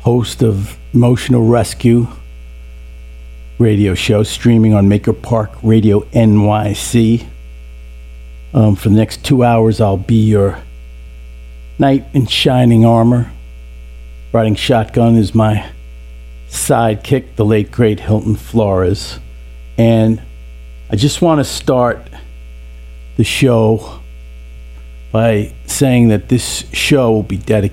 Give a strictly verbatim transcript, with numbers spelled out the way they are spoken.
host of Emotional Rescue radio show, streaming on Maker Park Radio N Y C. Um, for the next two hours, I'll be your knight in shining armor. Riding shotgun is my sidekick, the late great Hilton Flores. And I just want to start the show by saying that this show will be dedicated